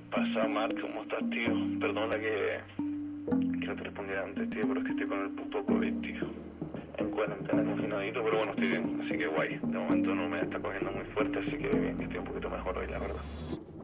Pasa, Mark, ¿cómo estás, tío? Perdona que no te respondiera antes, tío, pero es que estoy con el puto COVID, tío. En cuarentena, confinadito, pero bueno, estoy bien, así que guay. De momento no me está cogiendo muy fuerte, así que bien, que estoy un poquito mejor hoy, la verdad.